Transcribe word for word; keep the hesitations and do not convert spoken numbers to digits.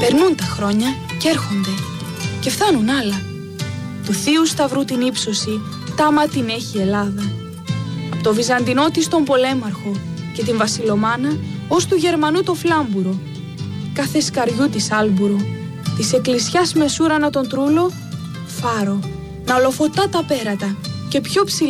Περνούν τα χρόνια και έρχονται και φτάνουν άλλα. Του Θείου Σταυρού την ύψωση τάμα την έχει η Ελλάδα. Από το Βυζαντινό της τον πολέμαρχο και την Βασιλομάνα ως του Γερμανού το Φλάμπουρο, κάθε σκαριού της Άλμπουρο, της εκκλησιάς μεσούρανα τον Τρούλο, φάρο, να ολοφωτά τα πέρατα και πιο ψηλά